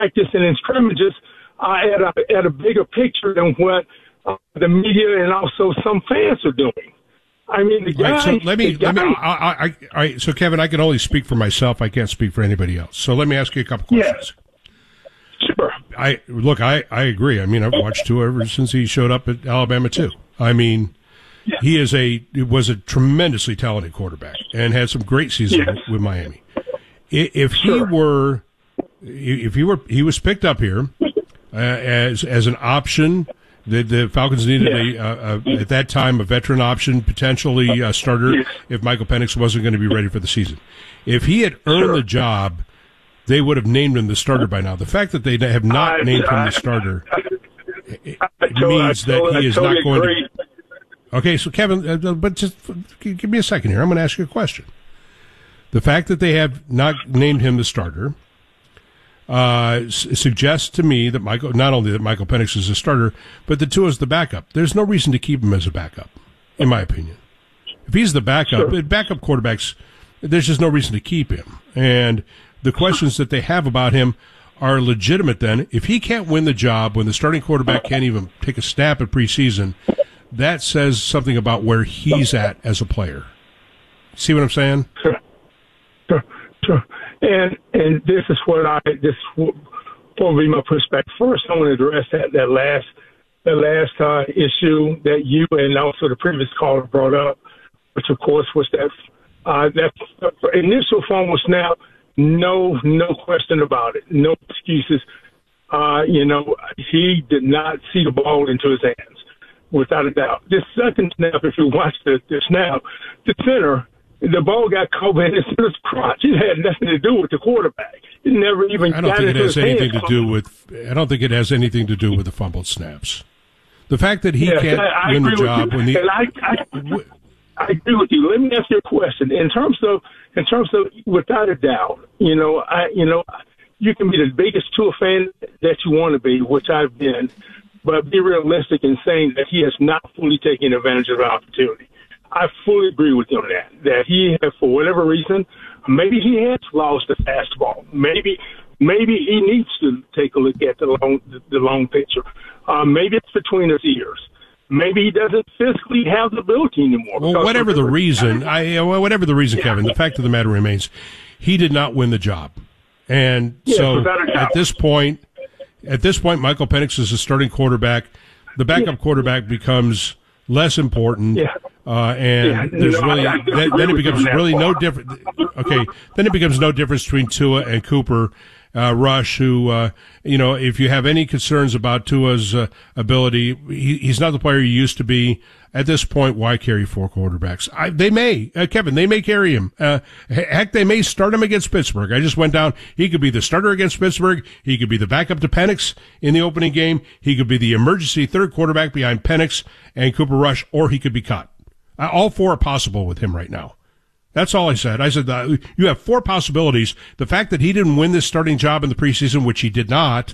practice and in scrimmages at a bigger picture than what the media and also some fans are doing. I mean, the guy. Right, so Kevin, I can only speak for myself. I can't speak for anybody else. So let me ask you a couple questions. Yeah. Sure. I agree. I mean, I've watched Tua ever since he showed up at Alabama too. I mean, he was a tremendously talented quarterback and had some great seasons with Miami. If he was picked up here as an option. The Falcons needed at that time a veteran option, potentially a starter if Michael Penix wasn't going to be ready for the season. If he had earned the job, they would have named him the starter by now. The fact that they have not named him the starter means that he is not going to. Okay, so Kevin, but just give me a second here. I'm going to ask you a question. The fact that they have not named him the starter suggests to me that not only that Michael Penix is a starter, but that Tua is the backup. There's no reason to keep him as a backup, in my opinion. If he's the backup, backup quarterbacks, there's just no reason to keep him. And the questions that they have about him are legitimate then. If he can't win the job when the starting quarterback can't even take a snap at preseason, that says something about where he's at as a player. See what I'm saying? Sure. And this is what this will be my perspective. First, I want to address that last issue that you and also the previous caller brought up, which of course was that initial fumble snap. No question about it. No excuses. He did not see the ball into his hands, without a doubt. This second snap, if you watch the snap, the center. The ball got caught in his crotch. It had nothing to do with the quarterback. It never even. I don't think it has anything to do with the fumbled snaps. The fact that he can't win the job when I agree with you. Let me ask you a question. In terms of, without a doubt, you can be the biggest Tua fan that you want to be, which I've been, but be realistic in saying that he has not fully taken advantage of the opportunity. I fully agree with you on that he has, for whatever reason, maybe he has lost the fastball. Maybe he needs to take a look at the long picture. Maybe it's between his ears. Maybe he doesn't physically have the ability anymore. Well, whatever the reason, Kevin, the fact of the matter remains, he did not win the job. And so at this point, Michael Penix is a starting quarterback. The backup quarterback becomes less important. Then it becomes really no different. Okay, then it becomes no difference between Tua and Cooper Rush, who, if you have any concerns about Tua's ability, he's not the player he used to be. At this point, why carry four quarterbacks? Kevin, they may carry him. Heck, they may start him against Pittsburgh. I just went down. He could be the starter against Pittsburgh. He could be the backup to Penix in the opening game. He could be the emergency third quarterback behind Penix and Cooper Rush, or he could be cut. All four are possible with him right now. That's all I said. I said you have four possibilities. The fact that he didn't win this starting job in the preseason, which he did not,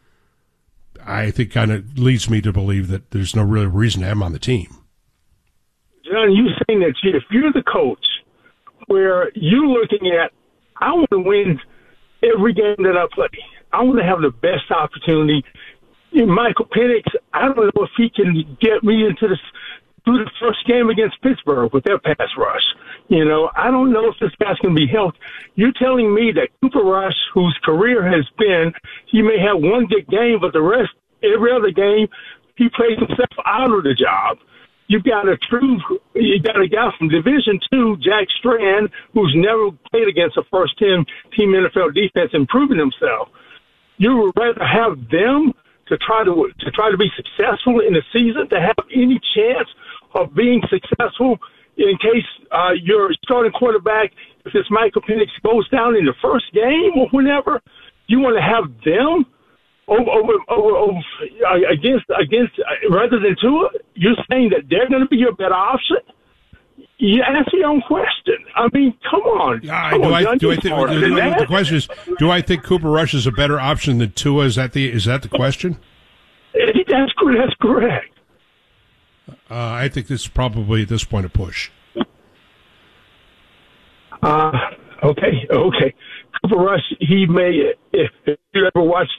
I think kind of leads me to believe that there's no real reason to have him on the team. John, you saying that if you're the coach, where you're looking at, I want to win every game that I play. I want to have the best opportunity. Michael Penix, I don't know if he can get me through the first game against Pittsburgh with their pass rush. I don't know if this guy's going to be healthy. You're telling me that Cooper Rush, whose career has been, he may have one good game, but the rest, every other game, he plays himself out of the job. You got a guy from Division II, Jack Strand, who's never played against a first-team NFL defense, improving himself. You would rather have them to try to be successful in the season, to have any chance of being successful in case your starting quarterback, if it's Michael Penix, goes down in the first game or whenever. You want to have them against rather than Tua? You're saying that they're going to be your better option? You answer your own question. I mean, come on. The question is, do I think Cooper Rush is a better option than Tua? Is that the question? That's correct. I think this is probably at this point a push. Okay. Cooper Rush, he may, if you ever watched